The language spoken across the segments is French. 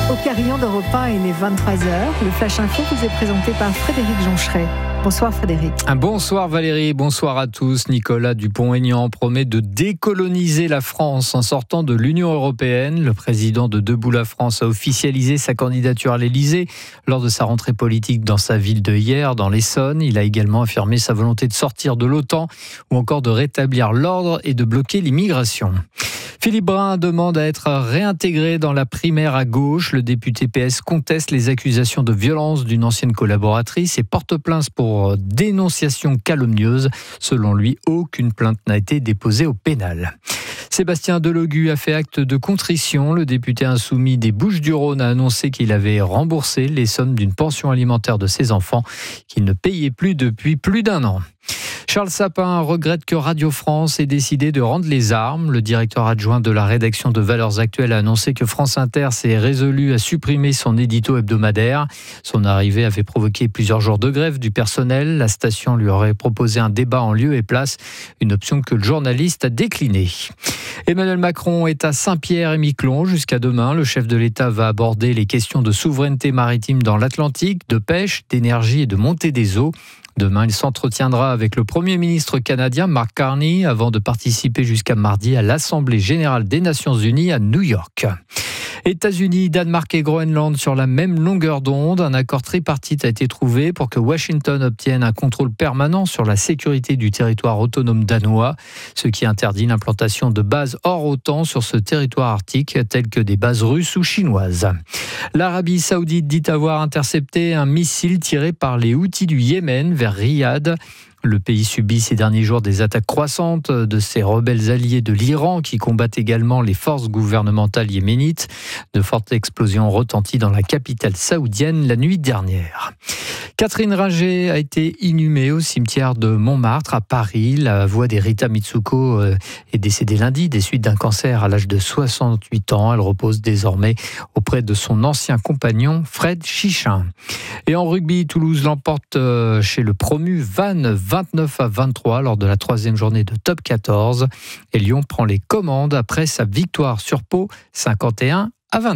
Au carillon d'Europe 1, il est 23h. Le Flash Info vous est présenté par Frédéric Joncheret. Bonsoir Frédéric. Bonsoir Valérie, bonsoir à tous. Nicolas Dupont-Aignan promet de décoloniser la France en sortant de l'Union européenne. Le président de Debout la France a officialisé sa candidature à l'Elysée lors de sa rentrée politique dans sa ville de Hyères, dans l'Essonne. Il a également affirmé sa volonté de sortir de l'OTAN ou encore de rétablir l'ordre et de bloquer l'immigration. Philippe Brun demande à être réintégré dans la primaire à gauche. Le député PS conteste les accusations de violence d'une ancienne collaboratrice et porte plainte pour dénonciation calomnieuse. Selon lui, aucune plainte n'a été déposée au pénal. Sébastien Delogu a fait acte de contrition. Le député insoumis des Bouches-du-Rhône a annoncé qu'il avait remboursé les sommes d'une pension alimentaire de ses enfants qu'il ne payait plus depuis plus d'1 an. Charles Sapin regrette que Radio France ait décidé de rendre les armes. Le directeur adjoint de la rédaction de Valeurs Actuelles a annoncé que France Inter s'est résolu à supprimer son édito hebdomadaire. Son arrivée avait provoqué plusieurs jours de grève du personnel. La station lui aurait proposé un débat en lieu et place, une option que le journaliste a déclinée. Emmanuel Macron est à Saint-Pierre-et-Miquelon jusqu'à demain. Le chef de l'État va aborder les questions de souveraineté maritime dans l'Atlantique, de pêche, d'énergie et de montée des eaux. Demain, il s'entretiendra avec le Premier ministre canadien Mark Carney avant de participer jusqu'à mardi à l'Assemblée générale des Nations unies à New York. États-Unis, Danemark et Groenland sur la même longueur d'onde. Un accord tripartite a été trouvé pour que Washington obtienne un contrôle permanent sur la sécurité du territoire autonome danois, ce qui interdit l'implantation de bases hors OTAN sur ce territoire arctique, telles que des bases russes ou chinoises. L'Arabie saoudite dit avoir intercepté un missile tiré par les Houthis du Yémen vers Riyad. Le pays subit ces derniers jours des attaques croissantes de ses rebelles alliés de l'Iran qui combattent également les forces gouvernementales yéménites. De fortes explosions ont retenti dans la capitale saoudienne la nuit dernière. Catherine Ringer a été inhumée au cimetière de Montmartre à Paris. La voix d'Erita Mitsuko est décédée lundi des suites d'un cancer à l'âge de 68 ans. Elle repose désormais auprès de son ancien compagnon Fred Chichin. Et en rugby, Toulouse l'emporte chez le promu Vannes 29-23 lors de la 3e journée de top 14. Et Lyon prend les commandes après sa victoire sur Pau 51-25.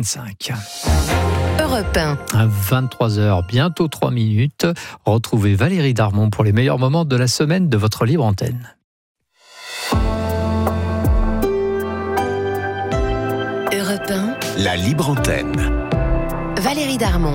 Europe 1. À 23h, bientôt 3 minutes. Retrouvez Valérie Darmon pour les meilleurs moments de la semaine de votre libre antenne. Europe 1. La libre antenne. Valérie Darmon.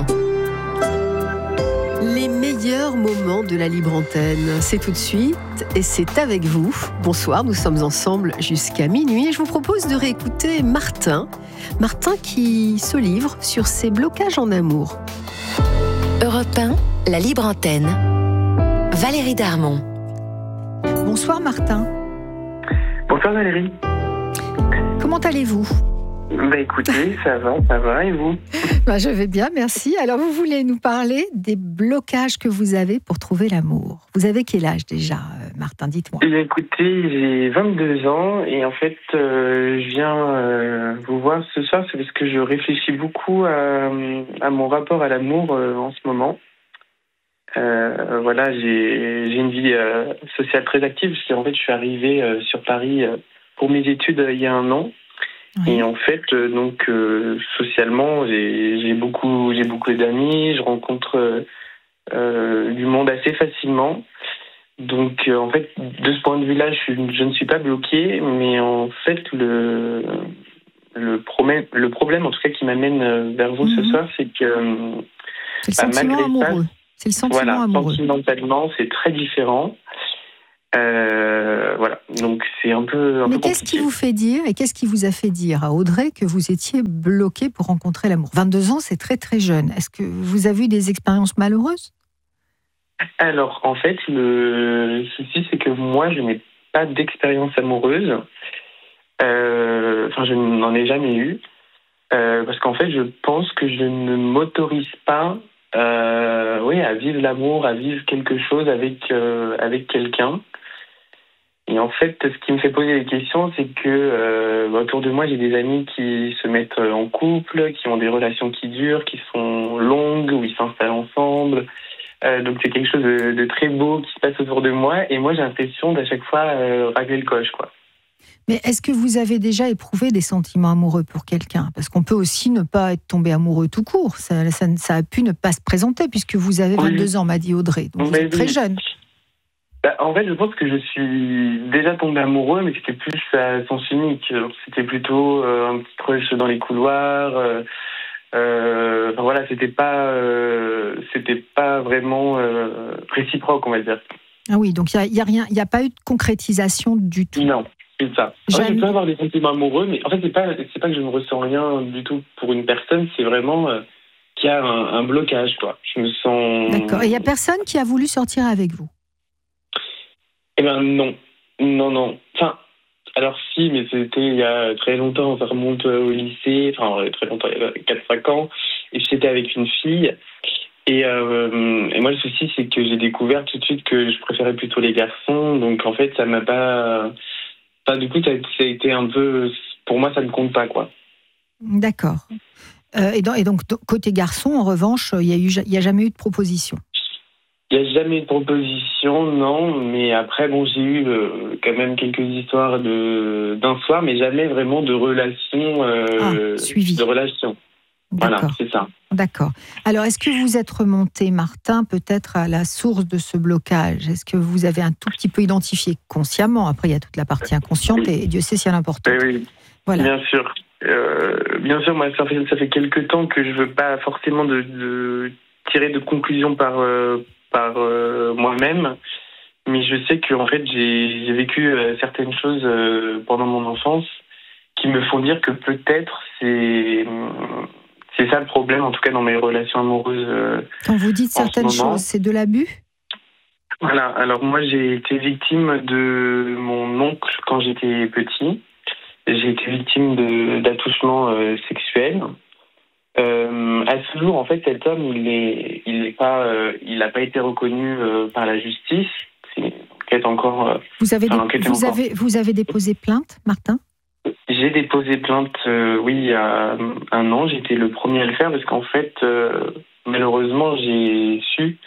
Les meilleurs moments de la libre antenne, c'est tout de suite et c'est avec vous. Bonsoir, nous sommes ensemble jusqu'à minuit et je vous propose de réécouter Martin qui se livre sur ses blocages en amour. Europe 1, la libre antenne. Valérie Darmon. Bonsoir Martin. Bonsoir Valérie. Comment allez-vous ? Écoutez, ça va, et vous ? Je vais bien, merci. Alors vous voulez nous parler des blocages que vous avez pour trouver l'amour. Vous avez quel âge déjà, Martin ? Dites-moi. Écoutez, j'ai 22 ans et en fait, je viens vous voir ce soir, c'est parce que je réfléchis beaucoup à mon rapport à l'amour en ce moment. Voilà, j'ai une vie sociale très active, parce qu'en fait, je suis arrivé sur Paris pour mes études il y a 1 an. Oui. Et en fait, socialement, j'ai beaucoup d'amis, je rencontre du monde assez facilement. Donc, en fait, de ce point de vue-là, je ne suis pas bloqué, mais en fait, le problème, en tout cas, qui m'amène vers vous ce soir, c'est que c'est le sentiment amoureux. C'est le sentiment amoureux. Sentimentalement, c'est très différent. Voilà, donc c'est un peu Mais compliqué. qu'est-ce qui vous fait dire et qu'est-ce qui vous a fait dire à Audrey que vous étiez bloqué pour rencontrer l'amour ? 22 ans, c'est très très jeune. Est-ce que vous avez eu des expériences malheureuses ? Alors, en fait, le souci, c'est que moi, je n'ai pas d'expérience amoureuse. Je n'en ai jamais eu. Parce qu'en fait, je pense que je ne m'autorise pas à vivre l'amour, à vivre quelque chose avec quelqu'un. Et en fait, ce qui me fait poser des questions, c'est que autour de moi, j'ai des amis qui se mettent en couple, qui ont des relations qui durent, qui sont longues, où ils s'installent ensemble. Donc c'est quelque chose de très beau qui se passe autour de moi. Et moi, j'ai l'impression d'à chaque fois ragler le coche, quoi. Mais est-ce que vous avez déjà éprouvé des sentiments amoureux pour quelqu'un ? Parce qu'on peut aussi ne pas être tombé amoureux tout court. Ça a pu ne pas se présenter puisque vous avez 22 ans, m'a dit Audrey. Donc vous êtes très jeune. En fait, je pense que je suis déjà tombé amoureux, mais c'était plus à sens unique. C'était plutôt un petit crush dans les couloirs. Voilà, c'était pas vraiment réciproque, on va dire. Ah oui, donc il y a rien, il n'y a pas eu de concrétisation du tout. Non. C'est ça. En fait, je peux avoir des sentiments amoureux, mais en fait, c'est pas que je ne ressens rien du tout pour une personne, c'est vraiment qu'il y a un blocage, quoi. Je me sens... D'accord. Et il n'y a personne qui a voulu sortir avec vous ? Eh bien, non. Non. Enfin, alors si, mais c'était il y a très longtemps, ça remonte au lycée, enfin, très longtemps, il y a 4-5 ans, et j'étais avec une fille, et moi, le souci, c'est que j'ai découvert tout de suite que je préférais plutôt les garçons, donc en fait, ça m'a pas... Enfin, du coup, ça a été un peu... Pour moi, ça ne compte pas, quoi. D'accord. Et donc, côté garçon, en revanche, il n'y a jamais eu de proposition ? Il n'y a jamais eu de proposition, non. Mais après, bon, j'ai eu quand même quelques histoires d'un soir, mais jamais vraiment de relation. Suivi. De relation. Voilà, c'est ça. D'accord. Alors, est-ce que vous êtes remonté, Martin, peut-être à la source de ce blocage ? Est-ce que vous avez un tout petit peu identifié consciemment ? Après, il y a toute la partie inconsciente et Dieu sait si elle est importante. Oui, voilà. Bien sûr. Moi, ça fait quelques temps que je ne veux pas forcément de tirer de conclusions par moi-même. Mais je sais qu'en fait, j'ai vécu certaines choses pendant mon enfance qui me font dire que peut-être c'est ça le problème, en tout cas dans mes relations amoureuses. Quand vous dites certaines choses, c'est de l'abus ? Voilà, alors moi j'ai été victime de mon oncle quand j'étais petit. J'ai été victime d'attouchements sexuels. À ce jour, en fait, cet homme, il n'a pas été reconnu par la justice. C'est une enquête encore... Vous avez déposé plainte, Martin ? J'ai déposé plainte, oui, il y a 1 an. J'étais le premier à le faire parce qu'en fait, malheureusement, j'ai su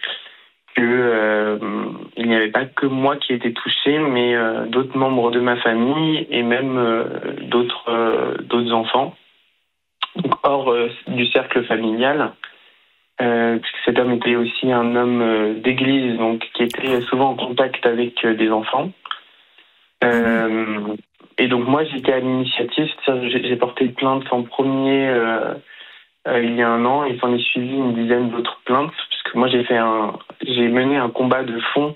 que il n'y avait pas que moi qui étais touché, mais d'autres membres de ma famille et même d'autres enfants, donc hors du cercle familial, puisque cet homme était aussi un homme d'église, donc qui était souvent en contact avec des enfants. Et donc moi j'étais à l'initiative, c'est-à-dire j'ai porté plainte en premier il y a 1 an et s'en est suivi une dizaine d'autres plaintes, puisque moi j'ai mené un combat de fond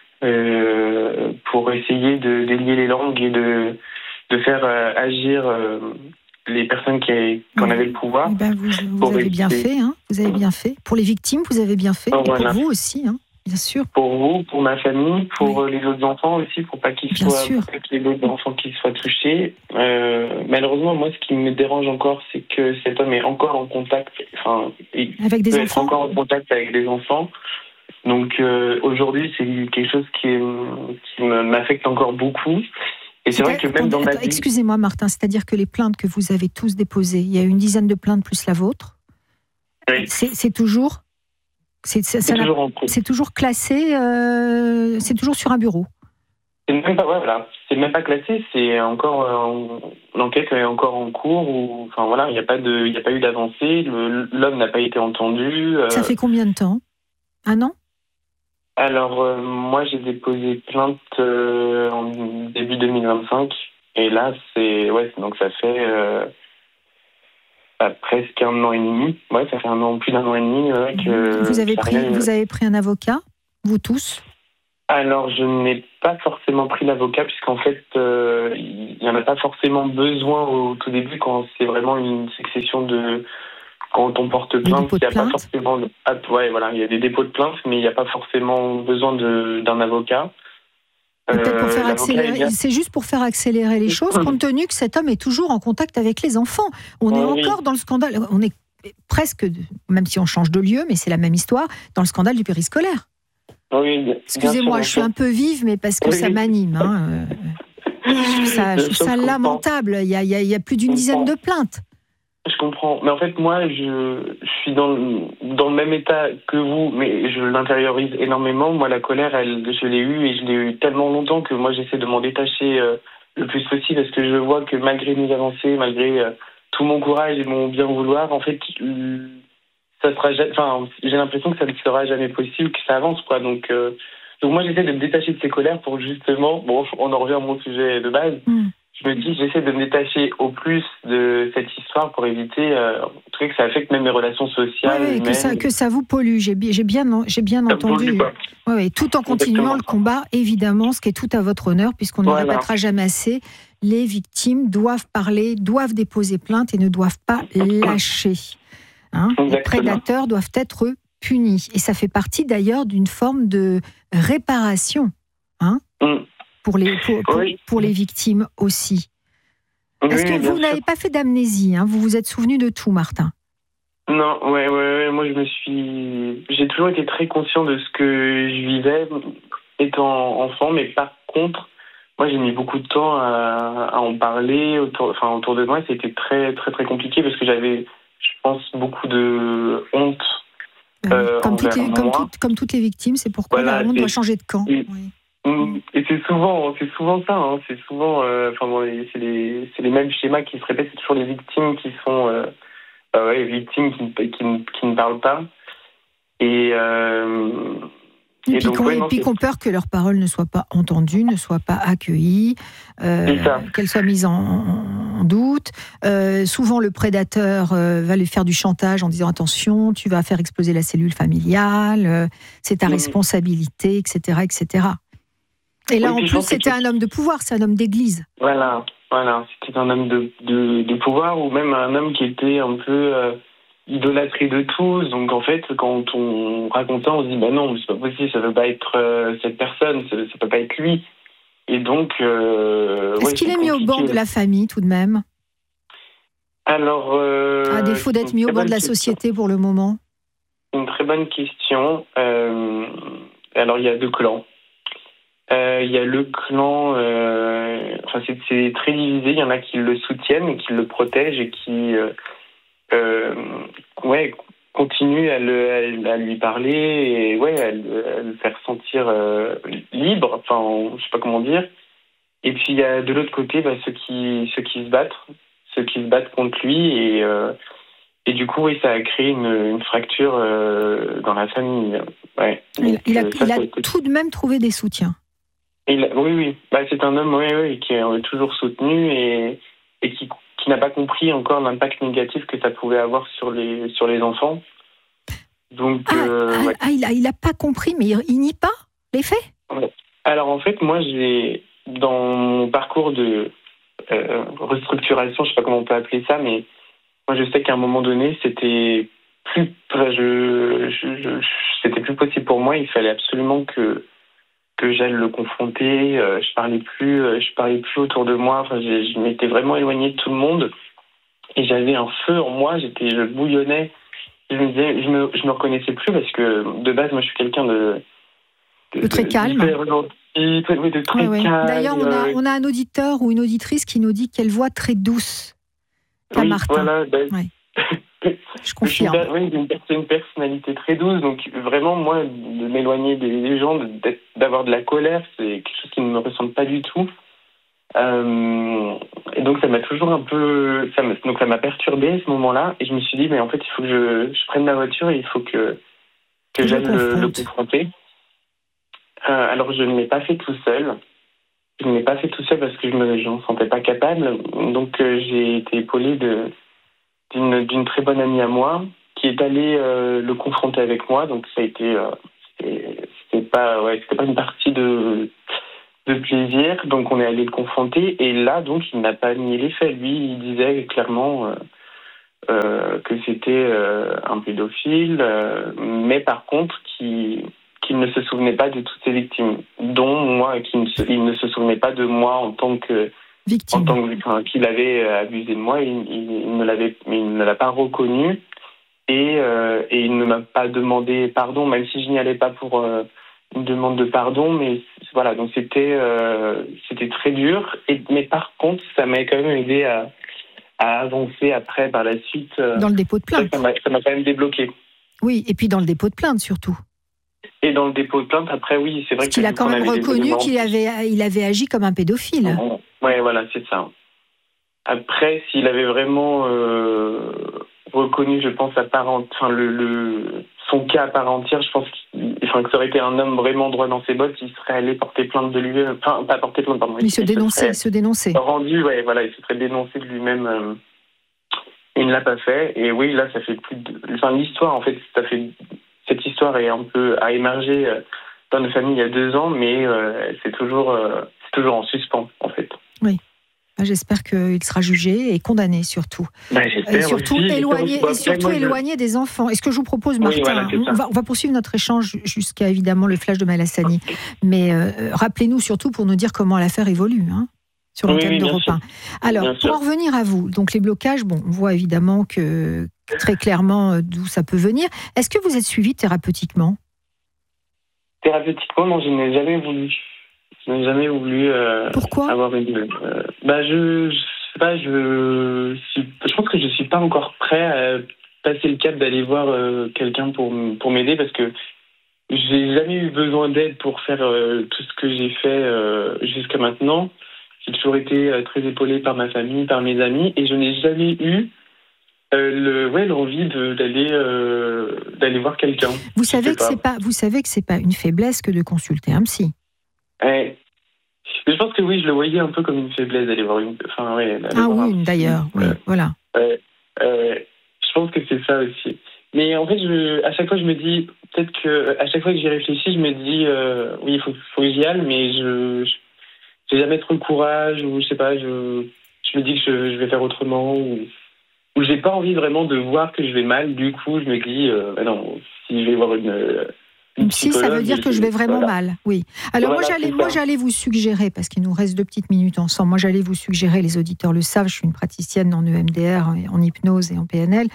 pour essayer de délier les langues et de faire agir les personnes qui en avaient le pouvoir. Vous avez bien fait, hein. Vous avez bien fait. Pour les victimes, vous avez bien fait. Et pour vous aussi, hein. Bien sûr. Pour vous, pour ma famille, pour les autres enfants aussi, pour pas qu'il y ait d'autres enfants qui soient touchés. Malheureusement, moi, ce qui me dérange encore, c'est que cet homme est encore en contact, avec des enfants. Encore en contact avec des enfants. Donc aujourd'hui, c'est quelque chose qui m'affecte encore beaucoup. Et c'est vrai que même dans ma vie... Excusez-moi, Martin, c'est-à-dire que les plaintes que vous avez tous déposées, il y a une dizaine de plaintes plus la vôtre. Oui. C'est toujours... C'est toujours classé, c'est toujours sur un bureau. C'est même pas classé, c'est encore l'enquête est encore en cours. Il n'y a pas eu d'avancée. L'homme n'a pas été entendu. Ça fait combien de temps ? 1 an ? Alors moi j'ai déposé plainte en début 2025 et là donc ça fait presque 1 an et demi. Ouais, ça fait plus d'1 an et demi. Vous avez pris un avocat, vous tous ? Alors, je n'ai pas forcément pris l'avocat, puisqu'en fait, il n'y en a pas forcément besoin au tout début, quand c'est vraiment une succession de... Quand on porte plainte, il n'y a pas forcément... il y a des dépôts de plainte, mais il n'y a pas forcément besoin d'un avocat. Peut-être pour faire accélérer, c'est juste pour faire accélérer les choses, compte tenu que cet homme est toujours en contact avec les enfants. On est encore dans le scandale, on est presque, même si on change de lieu, mais c'est la même histoire, dans le scandale du périscolaire. Oui, excusez-moi, je suis un peu vive, mais parce que ça m'anime. Hein. Je trouve ça lamentable, il y a plus d'une dizaine de plaintes. Je comprends, mais en fait moi je suis dans le même état que vous, mais je l'intériorise énormément. Moi la colère, je l'ai eue et je l'ai eue tellement longtemps que moi j'essaie de m'en détacher le plus possible, parce que je vois que malgré mes avancées, malgré tout mon courage et mon bien vouloir, en fait, ça sera, j'ai l'impression que ça ne sera jamais possible, que ça avance, quoi. Donc moi, j'essaie de me détacher de ces colères pour justement, bon, on en revient à mon sujet de base. Je me dis, j'essaie de me détacher au plus de cette histoire pour éviter, en tout cas, que ça affecte même mes relations sociales. Oui, que ça vous pollue. J'ai bien entendu. Oui, tout en continuant le combat, évidemment, ce qui est tout à votre honneur, puisqu'on ne répétera jamais assez. Les victimes doivent parler, doivent déposer plainte et ne doivent pas lâcher. Les prédateurs doivent être punis. Et ça fait partie d'ailleurs d'une forme de réparation. Pour les victimes aussi. Est-ce que vous n'avez pas fait d'amnésie, vous vous êtes souvenu de tout, Martin? Non, moi j'ai toujours été très conscient de ce que je vivais étant enfant, mais par contre, moi j'ai mis beaucoup de temps à en parler autour de moi. C'était très très très compliqué parce que j'avais, je pense, beaucoup de honte. Comme toutes les victimes, c'est pourquoi la honte doit changer de camp. Et c'est souvent ça. C'est souvent, c'est les mêmes schémas qui se répètent. C'est toujours les victimes qui sont, victimes qui ne parlent pas. Et puis qu'on peur que leurs paroles ne soient pas entendues, ne soient pas accueillies, qu'elles soient mises en doute. Souvent, le prédateur va lui faire du chantage en disant « Attention, tu vas faire exploser la cellule familiale, c'est ta responsabilité, etc. etc. » Et là, en plus, c'était un homme de pouvoir, c'est un homme d'église. Voilà. C'était un homme de pouvoir, ou même un homme qui était un peu idolâtré de tous. Donc, en fait, quand on raconte ça, on se dit, non, c'est pas possible, ça peut pas être cette personne, ça peut pas être lui. Et donc... Est-ce qu'il est mis au bord de la famille, tout de même? Alors... à défaut d'être mis au bord de la société pour le moment? Une très bonne question. Alors, il y a 2 clans. Il y a le clan, c'est très divisé. Il y en a qui le soutiennent et qui le protègent et qui, continuent à lui parler et à le faire sentir libre. Enfin, je sais pas comment dire. Et puis il y a de l'autre côté ceux qui se battent contre lui et du coup ça a créé une fracture dans la famille. Ouais. Il a tout de même trouvé des soutiens. Oui. C'est un homme qui est toujours soutenu et qui n'a pas compris encore l'impact négatif que ça pouvait avoir sur les enfants. Donc, il n'a pas compris, mais il nie pas les faits. Alors en fait, moi, dans mon parcours de restructuration, je ne sais pas comment on peut appeler ça, mais moi je sais qu'à un moment donné, c'était plus possible pour moi. Il fallait absolument que j'aille le confronter. Je parlais plus autour de moi. Je m'étais vraiment éloigné de tout le monde et j'avais un feu en moi. Je bouillonnais. Je me disais, je me reconnaissais plus parce que de base, moi, je suis quelqu'un de très calme. De très calme. D'ailleurs, on a un auditeur ou une auditrice qui nous dit quelle voix très douce. Martin. Je confirme. C'est une personnalité très douce, donc vraiment, moi, de m'éloigner des gens, d'avoir de la colère, c'est quelque chose qui ne me ressemble pas du tout. Et donc, ça m'a toujours un peu... ça m'a perturbé à ce moment-là, et je me suis dit, mais en fait, il faut que je prenne ma voiture et il faut que j'aille le confronter. Alors, je ne l'ai pas fait tout seul. Je ne l'ai pas fait tout seul parce que je ne me sentais pas capable. Donc, j'ai été épaulé d'une très bonne amie à moi qui est allée le confronter avec moi. Donc ça a été c'était pas une partie de plaisir. Donc on est allé le confronter et là donc il n'a pas nié les faits. Lui il disait clairement que c'était un pédophile, mais par contre qu'il ne se souvenait pas de toutes ses victimes, dont moi, il ne se souvenait pas de moi en tant que victime, qu'il avait abusé de moi, il ne l'a pas reconnu et il ne m'a pas demandé pardon, même si je n'y allais pas pour une demande de pardon, mais voilà, donc c'était très dur, mais par contre ça m'a quand même aidé à avancer après par la suite. Dans le dépôt de plainte. Ça m'a quand même débloqué. Oui, et puis dans le dépôt de plainte surtout. Et dans le dépôt de plainte, après, oui, c'est vrai qu'il a quand même reconnu qu'il avait agi comme un pédophile. Ouais, voilà, c'est ça. Après, s'il avait vraiment reconnu, je pense, son cas à part entière, je pense que ça aurait été un homme vraiment droit dans ses bottes, il serait allé porter plainte de lui, enfin, pas porter plainte, pardon. Il se dénoncer. Rendu, ouais, voilà, il se serait dénoncé de lui-même. Il ne l'a pas fait, et oui, là, ça fait l'histoire, en fait, cette histoire a émergé dans nos familles il y a 2 ans, mais c'est toujours en suspens, en fait. Oui. J'espère qu'il sera jugé et condamné surtout. J'espère et surtout aussi. Éloigné des enfants. Et ce que je vous propose, Martin, on va poursuivre notre échange jusqu'à évidemment le flash de Maëlle Hassani. Mais rappelez-nous surtout pour nous dire comment l'affaire évolue sur l'antenne d'Europe 1. Alors, pour en revenir à vous, donc les blocages, on voit évidemment que très clairement d'où ça peut venir. Est-ce que vous êtes suivi thérapeutiquement ? Thérapeutiquement, non, je n'ai jamais voulu. Je n'ai jamais voulu Pourquoi avoir une. Je sais pas, je pense que je suis pas encore prêt à passer le cap d'aller voir quelqu'un pour m'aider parce que j'ai jamais eu besoin d'aide pour faire tout ce que j'ai fait jusqu'à maintenant. J'ai toujours été très épaulé par ma famille, par mes amis, et je n'ai jamais eu l'envie d'aller voir quelqu'un. Vous savez que c'est pas une faiblesse que de consulter un psy. Mais je pense que oui, je le voyais un peu comme une faiblesse d'aller voir une. D'ailleurs, oui, voilà. Je pense que c'est ça aussi. Mais en fait, à chaque fois, je me dis, peut-être que à chaque fois que j'y réfléchis, je me dis, oui, il faut que j'y aille, mais je j'ai jamais trop le courage, ou je sais pas, je me dis que je vais faire autrement, ou j'ai pas envie vraiment de voir que je vais mal. Du coup, je me dis, non, si je vais voir une psy, ça veut dire que je vais vraiment mal, oui. Alors moi j'allais vous suggérer, parce qu'il nous reste 2 petites minutes ensemble, moi j'allais vous suggérer, les auditeurs le savent, je suis une praticienne en EMDR, en hypnose et en PNL.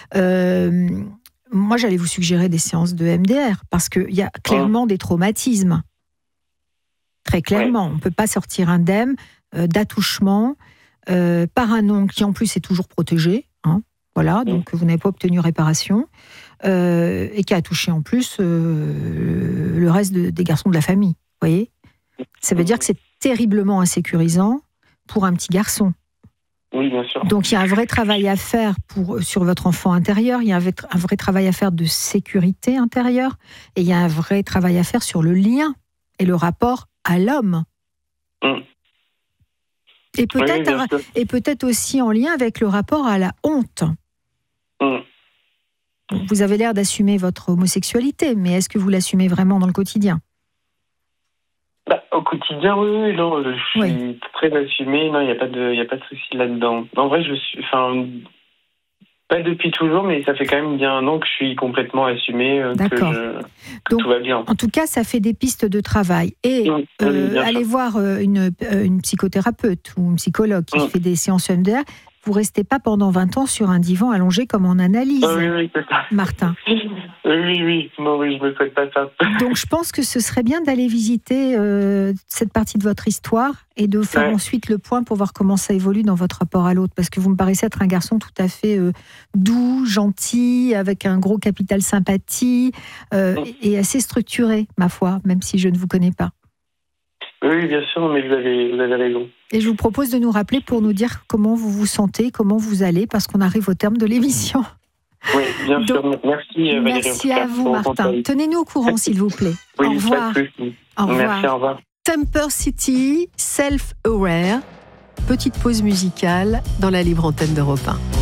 Moi j'allais vous suggérer des séances de EMDR, parce qu'il y a clairement des traumatismes. Très clairement, on ne peut pas sortir indemne d'attouchement par un oncle qui en plus est toujours protégé, voilà, donc vous n'avez pas obtenu réparation. Et qui a touché en plus le reste des garçons de la famille. Vous voyez ? Ça veut dire que c'est terriblement insécurisant pour un petit garçon. Oui, bien sûr. Donc il y a un vrai travail à faire sur votre enfant intérieur, il y a un vrai travail à faire de sécurité intérieure, et il y a un vrai travail à faire sur le lien et le rapport à l'homme. Et peut-être aussi en lien avec le rapport à la honte. Vous avez l'air d'assumer votre homosexualité, mais est-ce que vous l'assumez vraiment dans le quotidien ? Au quotidien, oui, non, je suis très assumé. Non, il n'y a pas de souci là-dedans. En vrai, pas depuis toujours, mais ça fait quand même bien 1 an que je suis complètement assumé, que tout va bien. En tout cas, ça fait des pistes de travail. Et allez voir une psychothérapeute ou une psychologue qui fait des séances EMDR. Vous ne restez pas pendant 20 ans sur un divan allongé comme en analyse, oui, c'est ça. Martin. Oui, non, je ne me souhaite pas ça. Donc je pense que ce serait bien d'aller visiter cette partie de votre histoire et de faire ensuite le point pour voir comment ça évolue dans votre rapport à l'autre. Parce que vous me paraissez être un garçon tout à fait doux, gentil, avec un gros capital sympathie et assez structuré, ma foi, même si je ne vous connais pas. Oui, bien sûr, mais vous avez raison. Et je vous propose de nous rappeler pour nous dire comment vous vous sentez, comment vous allez, parce qu'on arrive au terme de l'émission. Oui, bien sûr. Merci, Valérie. Merci à vous, Martin. Tenez-nous au courant, s'il vous plaît. Oui, au revoir. Au revoir. Merci, au revoir. Temper City, Self-Aware. Petite pause musicale dans la libre antenne d'Europe 1.